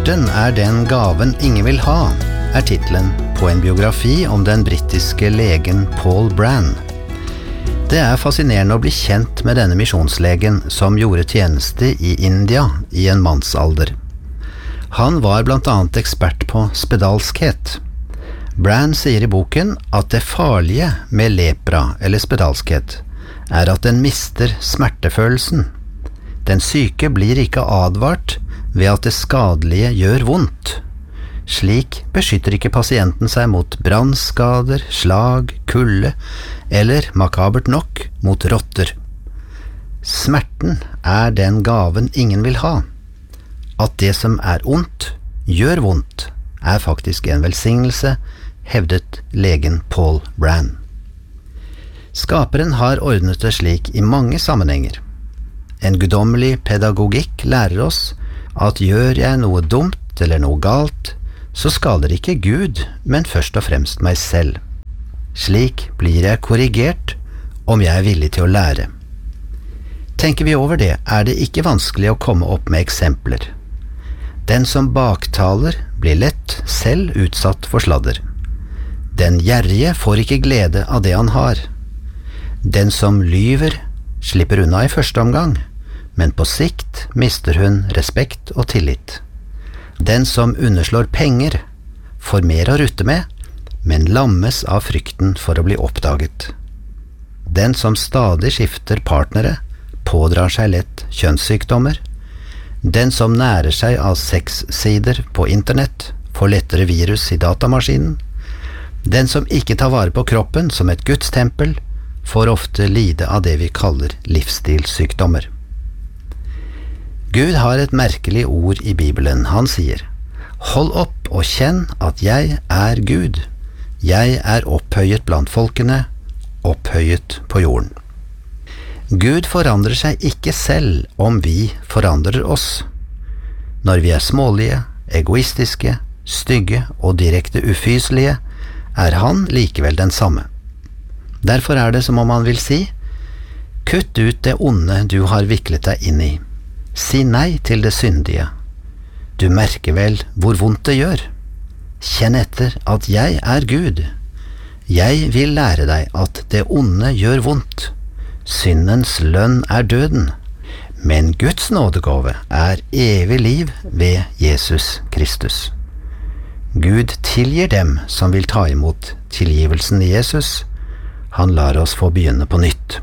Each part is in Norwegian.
Smerten den gaven ingen vil ha, titlen på en biografi om den britiske legen Paul Brann. Det fascinerende å bli kjent med denne misjonslegen som gjorde tjeneste i India i en mannsalder. Han var blant annet ekspert på spedalskhet. Brann sier i boken at det farlige med lepra eller spedalskhet at den mister smertefølelsen. Den syke blir ikke advart ved at det skadelige gjør vondt. Slik beskytter ikke pasienten seg mot brannskader, slag, kulde eller, makabert nok, mot rotter. Smerten den gaven ingen vil ha. At det som ondt, gjør vondt, faktisk en velsignelse, hevdet legen Paul Brann. Skaperen har ordnet det slik i mange sammenhenger. En guddommelig pedagogikk lærer oss at gjør jeg noe dumt eller noe galt, så skader ikke Gud, men først og fremst meg selv. Slik blir jeg korrigert om jeg villig til å lære. Tenker vi over det, det ikke vanskelig å komme opp med eksempler. Den som baktaler blir lett selv utsatt for sladder. Den gjerrige får ikke glede av det han har. Den som lyver slipper unna i første omgang, men på sikt mister hun respekt og tillit. Den som underslår penger får mer å rutte med, men lammes av frykten for å bli oppdaget. Den som stadig skifter partnere pådrar seg lett kjønnssykdommer. Den som nærer seg av sexsider på internett får lettere virus i datamaskinen. Den som ikke tar vare på kroppen som et gudstempel får ofte lide av det vi kaller livsstilssykdommer. Gud har et merkelig ord i Bibelen. Han sier: «Hold opp og kjenn at jeg Gud. Jeg opphøyet blant folkene, opphøyet på jorden.» Gud forandrer seg ikke selv om vi forandrer oss. Når vi smålige, egoistiske, stygge og direkte ufyselige, han likevel den samme. Derfor det som om han vil si: «Kutt ut det onde du har viklet deg inn i. Si nei til det syndige. Du merker vel hvor vondt det gjør. Kjenn etter at jeg Gud. Jeg vil lære deg at det onde gjør vondt. Syndens lønn døden, men Guds nådegave evig liv ved Jesus Kristus. Gud tilgir dem som vil ta imot tilgivelsen i Jesus. Han lar oss få begynne på nytt.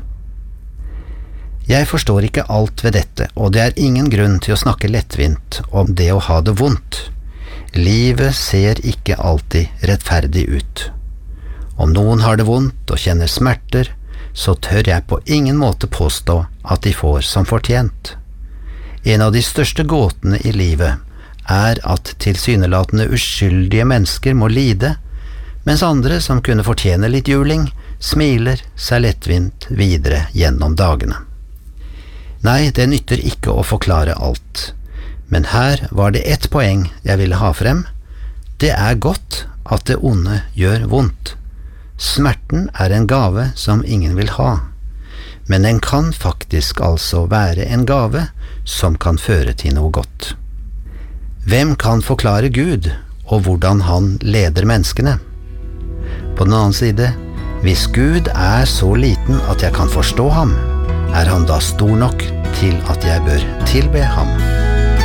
Jeg forstår ikke alt ved dette, og det ingen grunn til å snakke lettvint om det å ha det vondt. Livet ser ikke alltid rettferdig ut. Om noen har det vondt og kjenner smerter, så tør jeg på ingen måte påstå at de får som fortjent. En av de største gåtene i livet at tilsynelatende uskyldige mennesker må lide, mens andre som kunne fortjene litt juling, smiler seg lettvint videre gjennom dagene. Nei, det nytter ikke å forklare alt, men her var det ett poeng jeg ville ha frem. Det godt at det onde gjør vondt. Smerten en gave som ingen vil ha, men den kan faktisk altså være en gave som kan føre til noe godt. Hvem kan forklare Gud og hvordan han leder menneskene? På den annen side, hvis Gud så liten at jeg kan forstå ham, han da stor nok til at jeg bør tilbe ham?